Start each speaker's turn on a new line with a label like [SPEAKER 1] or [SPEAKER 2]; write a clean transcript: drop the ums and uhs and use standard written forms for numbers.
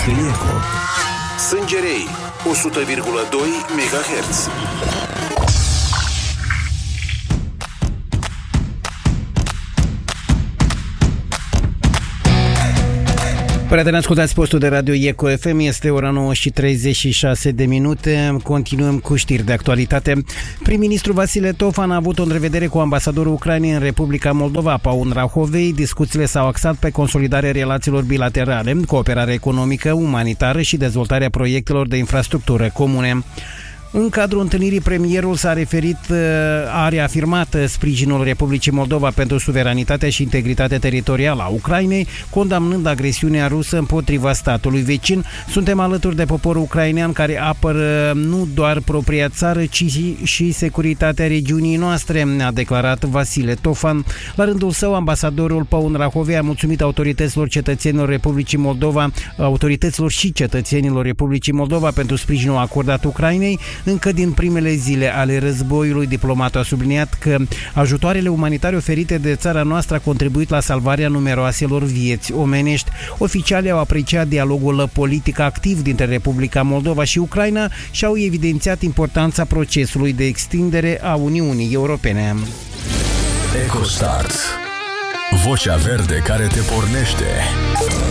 [SPEAKER 1] Românească Eco.
[SPEAKER 2] Sângerei 100,2 MHz.
[SPEAKER 3] Prieteni, ascultați postul de radio Eco FM, este ora 9:36. Continuăm cu știri de actualitate. Prim-ministru Vasile Tofan a avut o întrevedere cu ambasadorul Ucrainei în Republica Moldova, Paul Rahovei. Discuțiile s-au axat pe consolidarea relațiilor bilaterale, cooperare economică, umanitară și dezvoltarea proiectelor de infrastructură comune. În cadrul întâlnirii, premierul a reafirmat sprijinul Republicii Moldova pentru suveranitatea și integritatea teritorială a Ucrainei, condamnând agresiunea rusă împotriva statului vecin. Suntem alături de poporul ucrainean care apără nu doar propria țară, ci și securitatea regiunii noastre, a declarat Vasile Tofan. La rândul său, ambasadorul Paul Rahove a mulțumit autorităților și cetățenilor Republicii Moldova pentru sprijinul acordat Ucrainei. Încă din primele zile ale războiului, diplomatul a subliniat că ajutoarele umanitare oferite de țara noastră a contribuit la salvarea numeroaselor vieți omenești. Oficialii au apreciat dialogul politic activ dintre Republica Moldova și Ucraina și au evidențiat importanța procesului de extindere a Uniunii Europene.
[SPEAKER 1] EcoStart. Vocea verde care te pornește.